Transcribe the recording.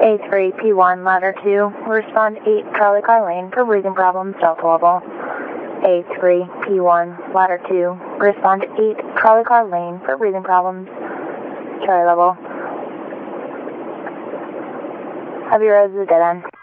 A3P1 ladder 2, respond 8 Charlie Car Lane for breathing problems, Delta level. A3P1 ladder 2, respond 8 Charlie Car Lane for breathing problems, Charlie level. Heavy roads is a dead end.